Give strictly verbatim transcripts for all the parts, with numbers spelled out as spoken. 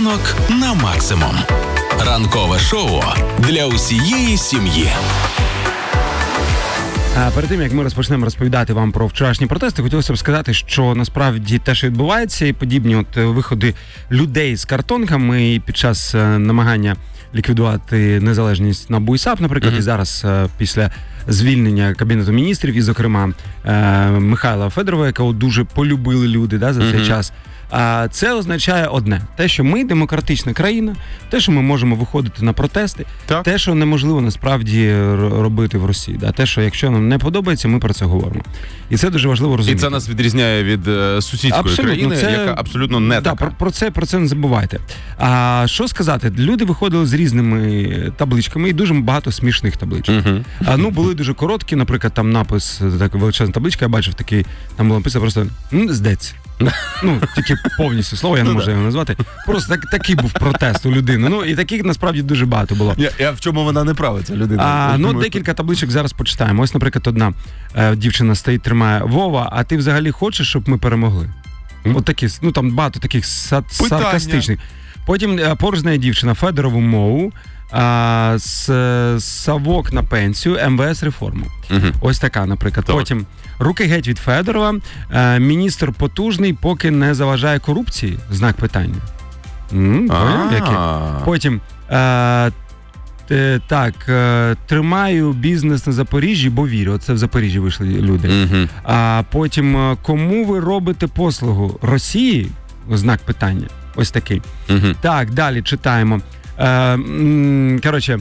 Ранок на максимум. Ранкове шоу для усієї сім'ї. А перед тим, як ми розпочнемо розповідати вам про вчорашні протести, хотілося б сказати, що насправді те, що відбувається, і подібні от виходи людей з картонками під час намагання ліквідувати незалежність НАБУ і САП, наприклад, mm-hmm. і зараз після звільнення Кабінету міністрів, і, зокрема, Михайла Федорова, якого дуже полюбили люди да, за цей mm-hmm. час. А це означає одне. Те, що ми демократична країна, те, що ми можемо виходити на протести, так. те, що неможливо насправді робити в Росії. Да? Те, що якщо нам не подобається, ми про це говоримо. І це дуже важливо розуміти. І це нас відрізняє від е, сусідської абсолютно, країни, це, яка абсолютно не да, така. Про, про, це, про це не забувайте. А що сказати? Люди виходили з різними табличками, і дуже багато смішних табличок. Uh-huh. А, ну, були дуже короткі, наприклад, там напис, така величезна табличка, я бачив такий, там було написано просто «здець». Ну, тільки повністю слово, я не можу його назвати. Просто так, такий був протест у людини. Ну, і таких, насправді, дуже багато було. Я, я в чому вона не права, ця людина? А, ну, декілька табличок зараз почитаємо. Ось, наприклад, одна е, дівчина стоїть, тримає: «Вова, а ти взагалі хочеш, щоб ми перемогли?» Mm. От такі, ну, там багато таких са- саркастичних. Потім е, поруч з нею дівчина: «Федорову мову, а, с, Савок на пенсію, ем ве ес реформу». Mm-hmm. Ось така, наприклад. Так. Потім «Руки геть від Федорова, е, міністр потужний, поки не заважає корупції?» Знак питання. М, Потім е, т, так, е, «Тримаю бізнес на Запоріжжі, бо вірю». Оце в Запоріжжі вийшли люди. Mm-hmm. А потім «Кому ви робите послугу? Росії?» Знак питання. Ось такий. Mm-hmm. Так, далі читаємо. Е, м, коротше,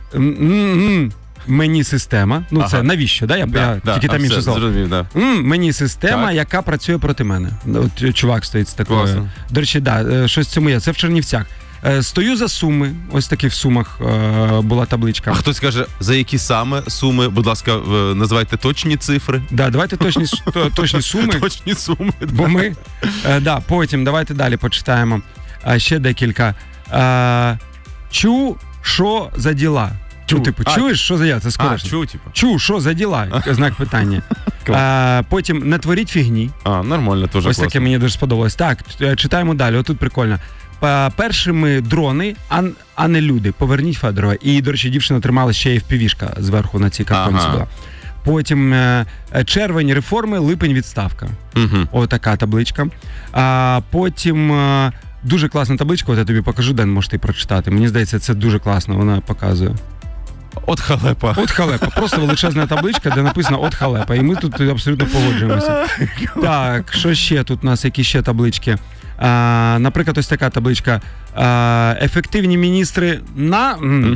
м, мені система, ну ага. це навіщо, да? Я, да, я да, тільки там інше слово. Зрозумів, да. М, мені система, так. яка працює проти мене. От чувак стоїть з такою. Класно. До речі, да, щось в цьому є. Це в Чернівцях. Стою за суми, ось такі в Сумах е, була табличка. А хтось каже, за які саме суми? Будь ласка, називайте точні цифри. Да, давайте точні, точні суми. Точні суми. Бо ми, е, да, потім, давайте далі почитаємо. А, ще декілька. Е, чу, що за діла? Чу, типу, а, чуєш, що за діла? Це скоріше. А, чу, типу. Чу, що за діла? Знак питання. А, потім «не творіть фігні». А, нормально, теж ось класно. таке мені дуже сподобалось. Так, читаємо далі. Отут прикольно. Першими дрони, а, а не люди. Поверніть Федорова. І, до речі, дівчина тримала ще й еф пі ві-шка зверху на цій картонці ага. була. Потім червень реформи, липень відставка. Угу. Отака табличка. А потім дуже класна табличка, от я тобі покажу, Ден, можеш ти прочитати. Мені здається, це дуже класно, вона показує. От халепа. От халепа. Просто величезна табличка, де написано «от халепа». І ми тут абсолютно погоджуємося. Так, що ще тут у нас, які ще таблички? А, наприклад, ось така табличка. А, ефективні міністри на...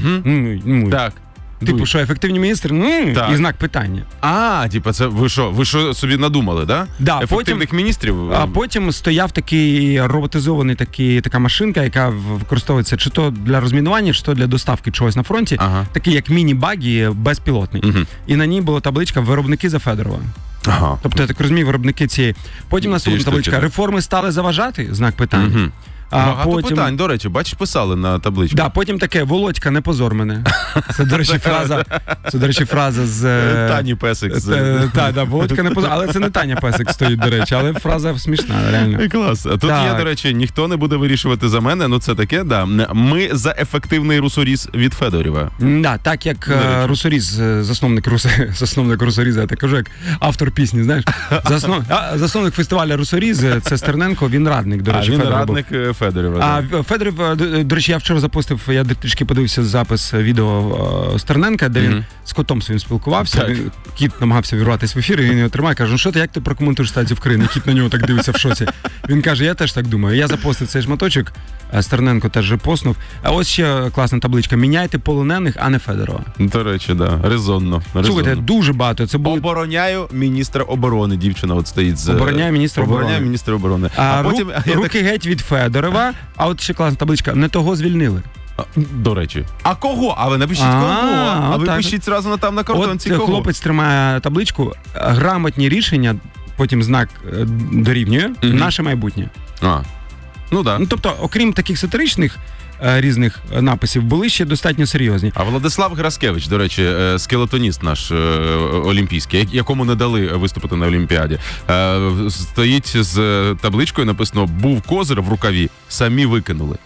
Угу. Так. Типу, що ефективні міністри, ну, і знак питання. А, типу, це ви що, ви що собі надумали, да? Да, ефективних потім, міністрів? А потім стояв такий роботизований, такий, така машинка, яка використовується чи то для розмінування, чи то для доставки чогось на фронті. Ага. Такий, як міні-багі, безпілотний. Угу. І на ній була табличка «Виробники за Федорова». Ага. Тобто, я так розумію, виробники цієї. Потім наступна табличка штуки, «Реформи стали заважати?» Знак питання. Угу. А багато потім... питань, до речі, бачиш, писали на табличку. Да, потім таке: «Володька, не позор мене». Це, до речі, фраза, це, до речі, фраза з... Тані Песик. Так, да, «Володька, не позор». Але це не Таня Песик стоїть, до речі, але фраза смішна, реально. Клас. А тут так. Є, до речі, ніхто не буде вирішувати за мене, ну це таке, да. Ми за ефективний русоріз від Федорова. Да, так як русоріз, засновник, рус... засновник русоріза, я так кажу, як автор пісні, знаєш. Заснов... А, засновник фестивалю «Русоріз» – це Стерненко, він радник, до речі, а, він Федорова радник був. Федорова. А Федоров, до, до речі, я вчора запостив, я трішки подивився запис відео Стерненка, де mm-hmm. він з котом своїм спілкувався. Він, кіт намагався вірватися в ефір, і він його тримає, каже: «Ну що ти, як ти прокоментуєш ситуацію в Країні?» Кіт на нього так дивиться в шоці. Він каже: «Я теж так думаю». Я запостив цей шматочок, Стерненко теж репостнув. А ось ще класна табличка: «Міняйте полонених, а не Федорова». До речі, да, резонно. резонно. Слухайте, дуже багато. Це були... Обороняю міністра оборони, дівчина от стоїть з... Обороняю міністра оборони. Обороняю міністра оборони. А, а потім... Ру... Руки так... геть від Федорова, а от ще класна табличка: «Не того звільнили». А, до речі. А кого? А ви напишіть а, кого? А ви так. Пишіть зразу на там на картонці кого. Хлопець тримає табличку: «Грамотні рішення», потім знак дорівнює, угу. «Наше майбутнє». А, ну так. Ну, тобто, окрім таких сатиричних різних написів, були ще достатньо серйозні. А Владислав Граскевич, до речі, скелетоніст наш олімпійський, якому не дали виступити на Олімпіаді, стоїть з табличкою, написано: «Був козир в рукаві, самі викинули».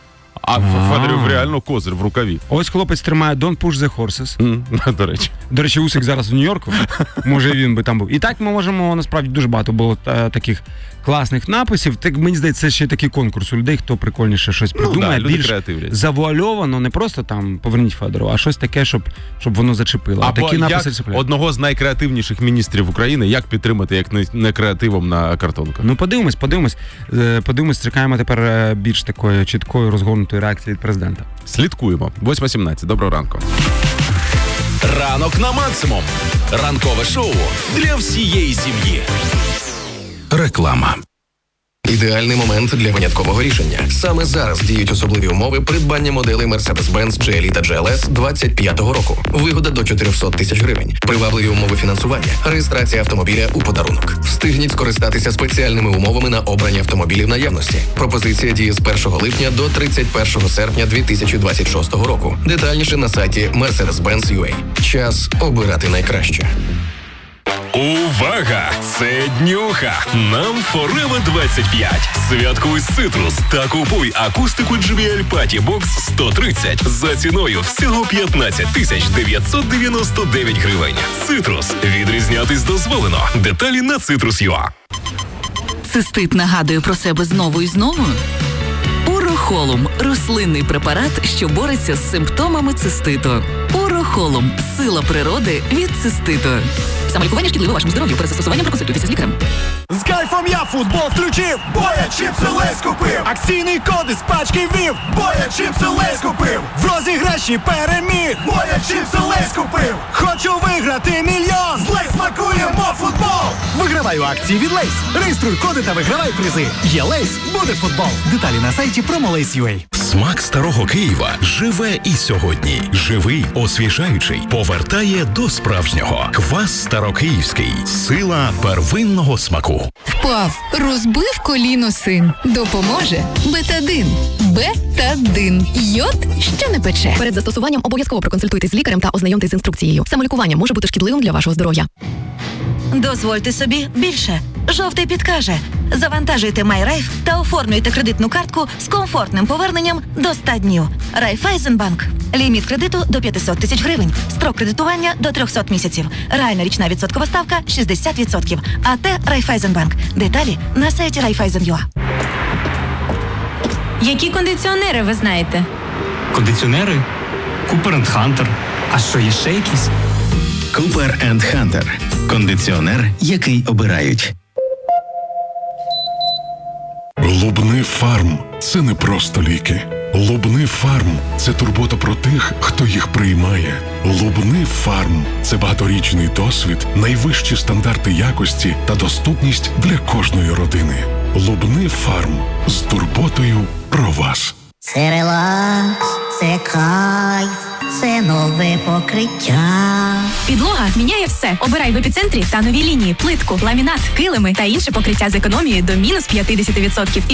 А Федорів реально козир в рукаві. Ось хлопець тримає Don't push the horses. Mm, до речі. До речі, Усик зараз в Нью-Йорку. Може, він би там був. І так ми можемо, насправді, дуже багато було а, таких класних написів. Так, мені здається, це ще такий конкурс у людей, хто прикольніше щось придумає. Ну, да, більш завуальовано, не просто там поверніть Федору, а щось таке, щоб, щоб воно зачепило. Або такі написи як чіпляють. Одного з найкреативніших міністрів України, як підтримати, як не, не креативом на картонках? Ну, подивимось, подивимось. Подивимось, чекаємо тепер більш такої чіткої, розгорнутої реакції від президента. Слідкуємо. восьма сімнадцять. Доброго ранку. Ранок на максимум. Ранкове шоу для всієї сім'ї. Реклама. Ідеальний момент для виняткового рішення. Саме зараз діють особливі умови придбання моделей Mercedes-Benz джі ел і та джі ел ес двадцять п'ятого року. Вигода до чотириста тисяч гривень. Привабливі умови фінансування. Реєстрація автомобіля у подарунок. Встигніть скористатися спеціальними умовами на обрані автомобілі в наявності. Пропозиція діє з першого липня до тридцять першого серпня дві тисячі двадцять шостого року. Детальніше на сайті Mercedes-Benz точка ю а. Час обирати найкраще. Увага! Це днюха! Нам Forever двадцять п'ять. Святкуй Citrus та купуй акустику джі бі ел Party Box сто тридцять за ціною всього п'ятнадцять тисяч дев'ятсот дев'яносто дев'ять гривень. Citrus. Відрізнятись дозволено. Деталі на citrus точка ю а. Цистит нагадує про себе знову і знову? Урохолум – рослинний препарат, що бореться з симптомами циститу. Урохолум – сила природи від циститу. Самолікування шкідливе вашому здоров'ю. Перед застосуванням проконсультуйтеся з лікарем. З кайфом я футбол включив, Боя чіпси Лейс купив. Акційний код із пачки ввів, Боя чіпси Лейс купив. В розіграші переміг, Боя чіпси Лейс купив. Хочу виграти мільйон, з Лейс смакуємо футбол. Вигравай у акції від Лейс. Реєструй коди та вигравай призи. Є Лейс, буде футбол. Деталі на сайті промолейс точка ю а. Смак старого Києва живе і сьогодні. Живий, освіжаючий, повертає до справжнього. Квас Старокиївський. Сила первинного смаку. Впав, розбив коліно син. Допоможе Бетадин. Бетадин. Йод, що не пече. Перед застосуванням обов'язково проконсультуйтесь з лікарем та ознайомтесь з інструкцією. Самолікування може бути шкідливим для вашого здоров'я. Дозвольте собі більше. Жовтий підкаже. Завантажуйте MyRaiff та оформлюйте кредитну картку з комфортним поверненням до ста днів. Райфайзенбанк. Ліміт кредиту до п'ятсот тисяч гривень. Строк кредитування до триста місяців. Реальна річна відсоткова ставка шістдесят відсотків. АТ Райфайзенбанк. Деталі на сайті райфайзен точка ю а. Які кондиціонери ви знаєте? Кондиціонери? Купер енд Хантер. А що, є ще якісь? Купер енд Хантер. Кондиціонер, який обирають. Лубни Фарм – це не просто ліки. Лубни Фарм – це турбота про тих, хто їх приймає. Лубни Фарм – це багаторічний досвід, найвищі стандарти якості та доступність для кожної родини. Лубни Фарм – з турботою про вас. Це релакс, це кайф, це нове покриття. Підлога міняє все. Обирай в епіцентрі та нові лінії, плитку, ламінат, килими та інше покриття з економією до мінус п'ятдесят відсотків.